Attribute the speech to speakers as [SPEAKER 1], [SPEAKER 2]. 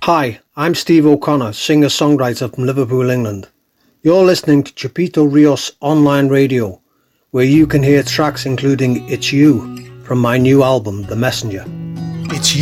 [SPEAKER 1] Hi, I'm Steve O'Connor, singer-songwriter from Liverpool, England. You're listening to Chapito Rios Online Radio, where you can hear tracks including It's You from my new album, The Messenger.
[SPEAKER 2] It's